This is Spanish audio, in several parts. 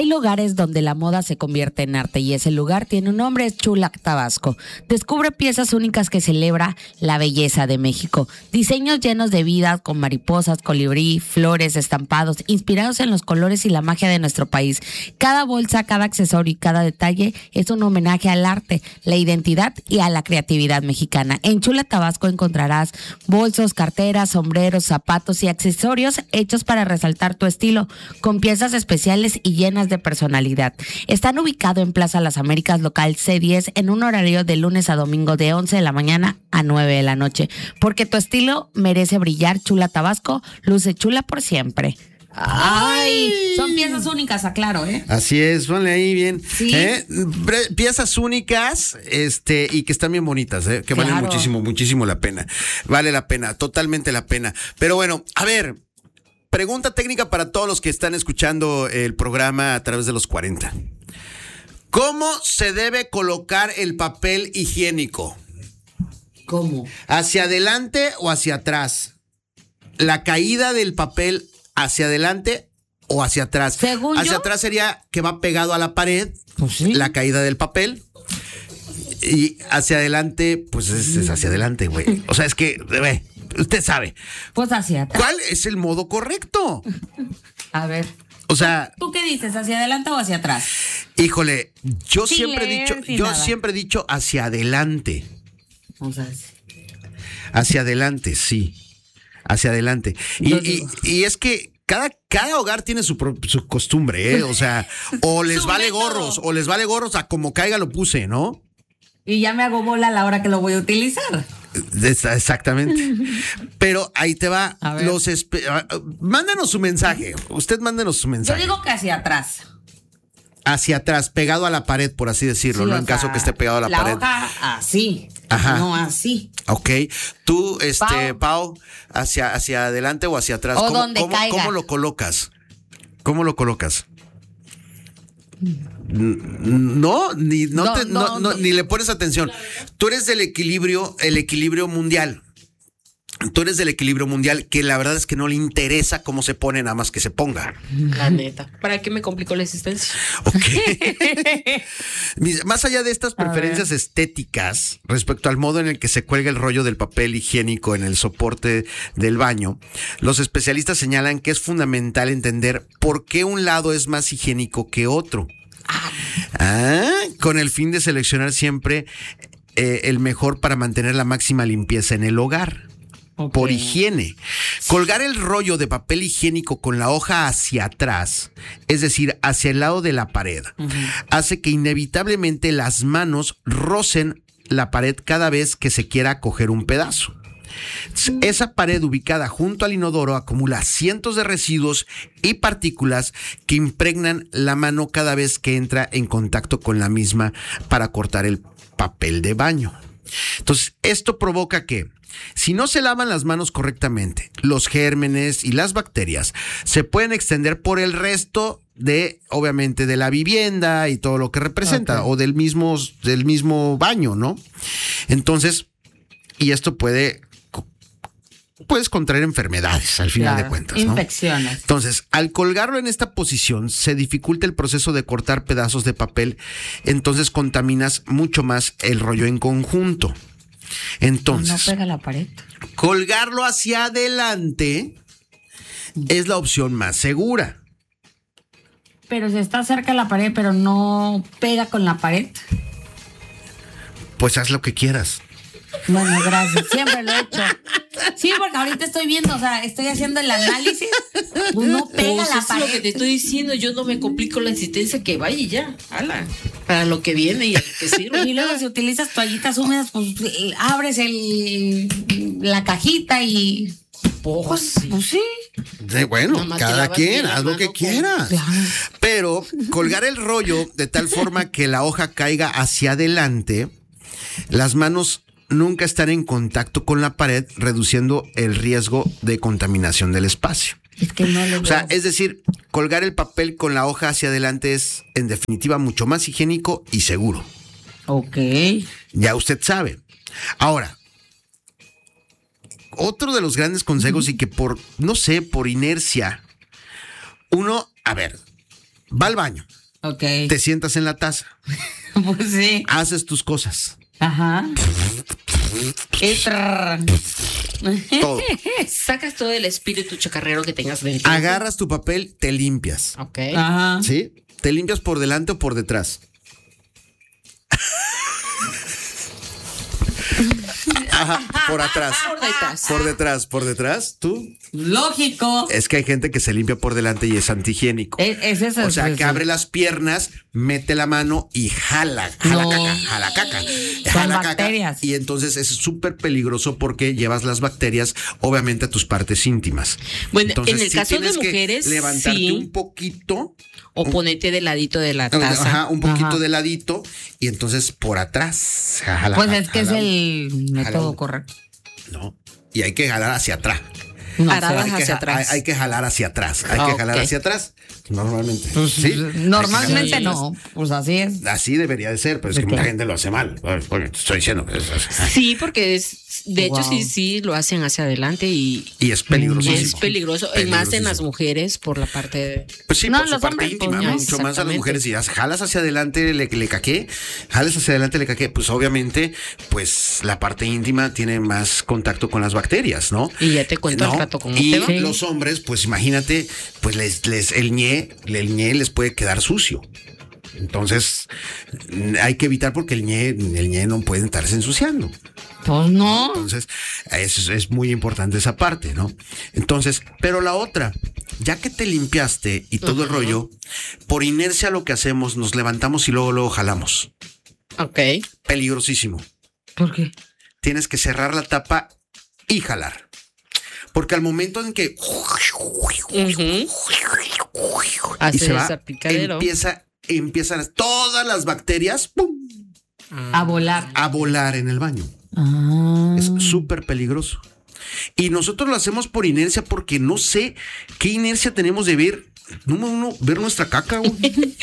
lugares donde la moda se convierte en arte y ese lugar tiene un nombre, es Chula Tabasco. Descubre piezas únicas que celebra la belleza de México. Diseños llenos de vida con mariposas, colibrí, flores, estampados, inspirados en los colores y la magia de nuestro país. Cada bolsa, cada accesorio y cada detalle es un homenaje al arte, la identidad y a la creatividad mexicana. En Chula Tabasco encontrarás bolsos, carteras, sombreros, zapatos y accesorios hechos para resaltar tu estilo, con piezas especiales y llenas de personalidad. Están ubicados en Plaza Las Américas, local C10, en un horario de lunes a domingo de 11 de la mañana a 9 de la noche. Porque tu estilo merece brillar. Chula Tabasco luce chula por siempre. ¡Ay! Son piezas únicas, aclaro, ¿eh? Así es, ponle ahí bien. Sí. Piezas únicas, y que están bien bonitas, que valen muchísimo, muchísimo la pena. Vale la pena, totalmente la pena. Pero bueno, a ver, pregunta técnica para todos los que están escuchando el programa a través de los 40. ¿Cómo se debe colocar el papel higiénico? ¿Cómo? ¿Hacia adelante o hacia atrás? La caída del papel hacia adelante o hacia atrás. Según hacia yo, atrás sería que va pegado a la pared, pues sí, la caída del papel. Y hacia adelante, pues es hacia adelante, güey. O sea, es que, usted sabe. pues hacia atrás. ¿Cuál es el modo correcto? A ver. O sea, ¿Tú qué dices? ¿Hacia adelante o hacia atrás? híjole, yo Sin siempre leer, sin he dicho, nada. siempre he dicho hacia adelante. O sea, sí. Hacia adelante, sí. Hacia adelante. Yo digo. Y es que cada hogar tiene su costumbre, ¿eh? O sea, o les Su vale método. gorros, a como caiga lo puse, ¿no? Y ya me hago bola a la hora que lo voy a utilizar. Exactamente. Pero ahí te va. A ver. Mándanos su mensaje. Usted mándenos su Yo mensaje. digo que hacia atrás. Hacia atrás, pegado a la pared, por así decirlo, Sí, ¿no? o En caso sea, que esté pegado a la pared. hoja así. Ajá. No así. Ok. Tú, Pau. hacia adelante o hacia atrás. O donde caiga. ¿Cómo lo colocas? ¿Cómo lo colocas? No, ni le pones atención. Tú eres del equilibrio mundial. Tú eres del equilibrio mundial, que la verdad es que no le interesa cómo se pone, nada más que se ponga. La neta. ¿Para qué me complicó la existencia? Ok. Más allá de estas preferencias estéticas respecto al modo en el que se cuelga el rollo del papel higiénico en el soporte del baño, los especialistas señalan que es fundamental entender por qué un lado es más higiénico que otro. Con el fin de seleccionar siempre el mejor para mantener la máxima limpieza en el hogar. Okay. Por higiene. Colgar el rollo de papel higiénico con la hoja hacia atrás, es decir, hacia el lado de la pared, hace que inevitablemente las manos rocen la pared cada vez que se quiera coger un pedazo. Esa pared ubicada junto al inodoro acumula cientos de residuos y partículas que impregnan la mano cada vez que entra en contacto con la misma para cortar el papel de baño. Entonces, esto provoca que, si no se lavan las manos correctamente, los gérmenes y las bacterias se pueden extender por el resto de, obviamente, de la vivienda y todo lo que representa, o del mismo baño, ¿no? Entonces, y esto puedes contraer enfermedades al final de cuentas, ¿no? Infecciones. Entonces, al colgarlo en esta posición, se dificulta el proceso de cortar pedazos de papel, entonces contaminas mucho más el rollo en conjunto. Entonces, No pega la pared. colgarlo hacia adelante es la opción más segura. Pero si está cerca de la pared, pero no pega con la pared. Pues haz lo que quieras. Bueno, gracias. Siempre lo he hecho. Sí, porque ahorita estoy viendo, o sea, estoy haciendo el análisis. Pues no pega Pues la eso es lo que pared. te estoy diciendo. Yo no me complico la existencia, que vaya y ya. Ala. Para lo que viene y a lo que sirve. Y luego si utilizas toallitas húmedas, pues abres la cajita y... Pues sí. Pues sí. Bueno, Nada más te cada lavas quien, bien la haz lo mano que con- quieras. Claro. Pero colgar el rollo de tal forma que la hoja caiga hacia adelante, las manos nunca están en contacto con la pared, reduciendo el riesgo de contaminación del espacio. Es que no lo O sea, veo. es decir, colgar el papel con la hoja hacia adelante es, en definitiva, mucho más higiénico y seguro. Ok. Ya usted sabe. Ahora, otro de los grandes consejos y que por inercia, uno, a ver, va al baño, Ok. Te sientas en la taza, Pues sí. haces tus cosas, Ajá. todo. Sacas todo el espíritu chacarrero que tengas dentro. Agarras tu papel, te limpias, Ok. Ajá. ¿sí? Te limpias por delante o por detrás. Ajá, por atrás. Por detrás. Por detrás, tú. Lógico. Es que hay gente que se limpia por delante y es antihigiénico. Es eso. O sea, es que eso. abre las piernas, mete la mano y jala No. caca. Son Jala caca. bacterias. Y entonces es súper peligroso porque llevas las bacterias, obviamente, a tus partes íntimas. Bueno, Entonces, en el sí caso de tienes que mujeres, levantarte sí. un poquito. O ponete de ladito de la taza. Ajá, un poquito Ajá. de ladito y entonces por atrás. Jala, Pues es que es jala. el método jala. correcto. No. Y hay que jalar hacia atrás. No Aradas sé. Hay que hacia ja- atrás. Hay que jalar hacia atrás. Hay Ah, que jalar ok. hacia atrás. Normalmente. Pues, ¿Sí? Normalmente Hay que jalar no. Pues así es. hacia atrás. Así debería de ser, pero es Sí, que mucha claro. gente lo hace mal. Oye, te estoy diciendo. Sí, porque de hecho Wow. sí lo hacen hacia adelante y Y es peligrosísimo. es peligroso. Y más en las Peligrosísimo. mujeres por la parte de... Pues sí, No, por su los parte hombres, íntima, pues, no. mucho más a las Exactamente. mujeres. Si jalas hacia adelante, le caqué, jalas hacia adelante, le caqué, pues obviamente, pues la parte íntima tiene más contacto con las bacterias, ¿no? Y ya te cuento al rato cómo y te va. Sí. los hombres, pues imagínate, pues el ñe les puede quedar sucio. Entonces, hay que evitar porque el ñe no puede estarse ensuciando. Pues no. Entonces, es muy importante esa parte, ¿no? Entonces, pero la otra, ya que te limpiaste y todo el rollo, por inercia lo que hacemos, nos levantamos y luego jalamos. Ok. Peligrosísimo. ¿Por qué? Tienes que cerrar la tapa y jalar. Porque al momento en que y Hace se va, esa picadero. empiezan todas las bacterias ¡pum!, A volar. a volar en el baño. Ah. Es súper peligroso. Y nosotros lo hacemos por inercia porque no sé qué inercia tenemos de ver. Número uno, ver nuestra caca. Güey.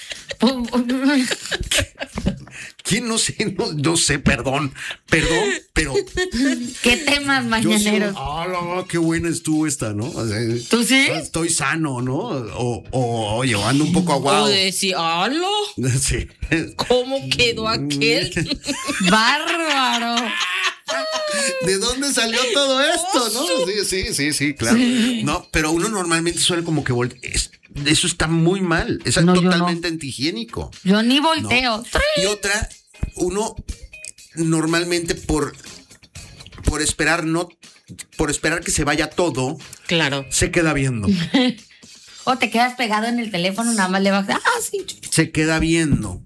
¿Quién? No sé, no sé, perdón, pero ¿Qué temas yo sí, mañaneros? qué buena estuvo esta, ¿no? O sea, ¿Tú sí? estoy sano, ¿no? Oye, ando un poco O aguado. decir, ¡halo! Sí. ¿Cómo quedó aquel? Bárbaro. ¿De dónde salió todo esto, no? Sí, claro. No, pero uno normalmente suele como que eso está muy mal. Es No, yo no. totalmente antihigiénico. Yo ni volteo. Y otra, uno normalmente por esperar que se vaya todo, Claro. se queda viendo. O te quedas pegado en el teléfono, nada más le bajas. Ah, sí. Se queda viendo.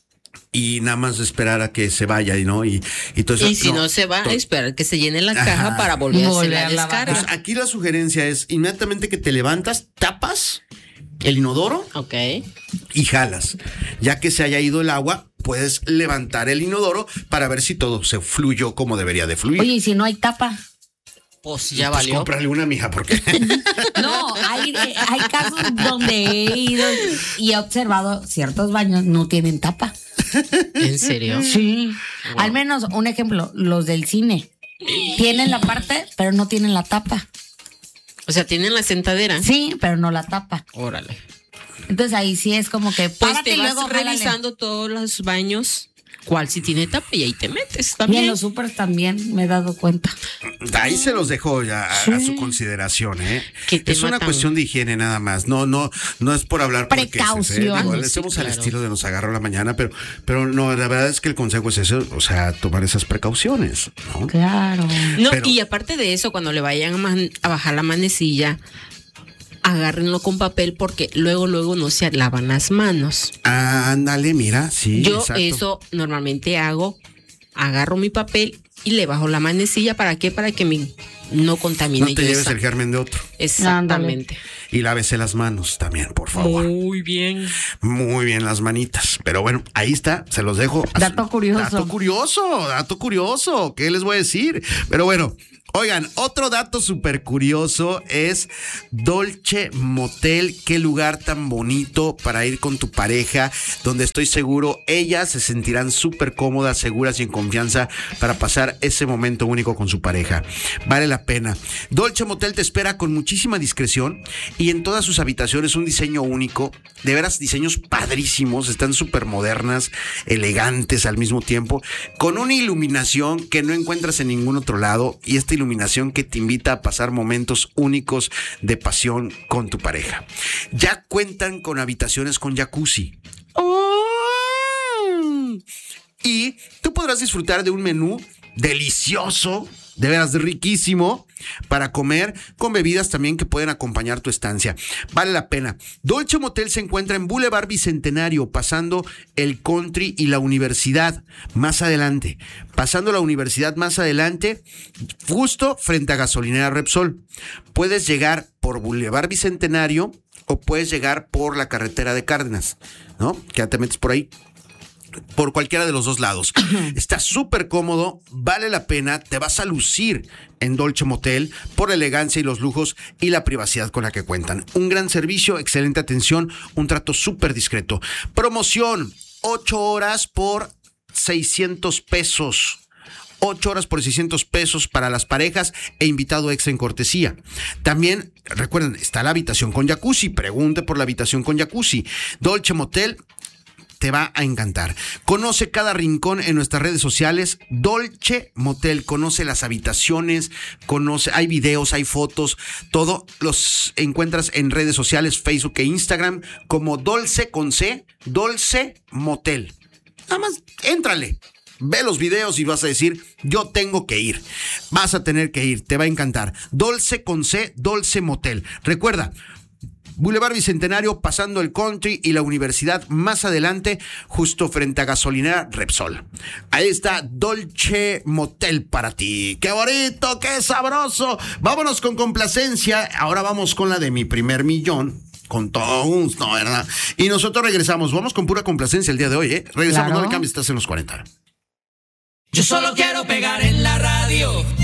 Y nada más esperar a que se vaya y no. Y todo eso. Y si no se va, to- esperar que se llene la Ajá. caja para volver a hacer la Volverla a bajar. descarga. Pues aquí la sugerencia es inmediatamente que te levantas, tapas el inodoro Ok. y jalas. Ya que se haya ido el agua, puedes levantar el inodoro para ver si todo se fluyó como debería de fluir. Oye, ¿y si no hay tapa? Pues ya Pues valió. cómprale una, mija, porque No, hay casos donde he ido y he observado ciertos baños no tienen tapa. ¿En serio? Sí. Al menos un ejemplo, los del cine. Tienen la parte, pero no tienen la tapa. O sea, tienen la sentadera. Sí, pero no la tapa. Órale. Entonces ahí sí es como que Pues párate te y vas luego jálale. revisando todos los baños, cuál sí tiene tapa y ahí te metes Y en también. los supers también me he dado cuenta. ahí se los dejo ya a su consideración, ¿eh? Que te Es una matan. cuestión de higiene nada más. No es por hablar por Precaución. Digo, le Sí, hacemos al claro. estilo de nos agarró la mañana, pero no, la verdad es que el consejo es eso, o sea, tomar esas precauciones, ¿no? Claro. No, Pero- y aparte de eso, cuando le vayan a bajar la manecilla, agárrenlo con papel porque luego no se lavan las manos. Ándale, mira, sí. Yo exacto. eso normalmente hago, agarro mi papel y le bajo la manecilla. ¿Para qué? Para que no contamine. No te yo lleves esa. el germen de otro. Exactamente. Y lávese las manos también, por favor. Muy bien. Muy bien las manitas. Pero bueno, ahí está, se los dejo. Dato curioso. Dato curioso. ¿Qué les voy a decir? Pero bueno, oigan, otro dato súper curioso es Dolce Motel. Qué lugar tan bonito para ir con tu pareja, donde estoy seguro ellas se sentirán súper cómodas, seguras y en confianza para pasar pasar ese momento único con su pareja. Vale la pena. Dolce Motel te espera con muchísima discreción y en todas sus habitaciones un diseño único. De veras, diseños padrísimos. Están súper modernas, elegantes al mismo tiempo, con una iluminación que no encuentras en ningún otro lado y esta iluminación que te invita a pasar momentos únicos de pasión con tu pareja. Ya cuentan con habitaciones con jacuzzi. Y tú podrás disfrutar de un menú delicioso, de veras riquísimo, para comer, con bebidas también que pueden acompañar tu estancia. Vale la pena. Dolce Motel se encuentra en Boulevard Bicentenario, pasando el Country y la Universidad más adelante. Pasando la Universidad más adelante, justo frente a Gasolinera Repsol. Puedes llegar por Boulevard Bicentenario o puedes llegar por la carretera de Cárdenas, ¿no? Que ya te metes por ahí. Por cualquiera de los dos lados. Está súper cómodo, vale la pena, te vas a lucir en Dolce Motel por la elegancia y los lujos y la privacidad con la que cuentan. Un gran servicio, excelente atención, un trato súper discreto. Promoción, 8 horas por 600 pesos. 8 horas por 600 pesos para las parejas e invitado extra en cortesía. También, recuerden, está la habitación con jacuzzi. Pregunte por la habitación con jacuzzi. Dolce Motel te va a encantar. Conoce cada rincón en nuestras redes sociales. Dolce Motel, conoce las habitaciones, hay videos, hay fotos, todo los encuentras en redes sociales, Facebook e Instagram como Dolce con C, Dolce Motel. Nada más, éntrale. Ve los videos y vas a decir, yo tengo que ir. Vas a tener que ir, te va a encantar. Dolce con C, Dolce Motel. Recuerda, Boulevard Bicentenario, pasando el Country y la Universidad más adelante, justo frente a Gasolinera Repsol. Ahí está Dolce Motel para ti. ¡Qué bonito, qué sabroso! Vámonos con complacencia. Ahora vamos con la de Mi Primer Millón. Con Tones, ¿no, verdad? Y nosotros regresamos. Vamos con pura complacencia el día de hoy, ¿eh? Regresamos, claro. No le cambies, estás en los 40. Yo solo quiero pegar en la radio.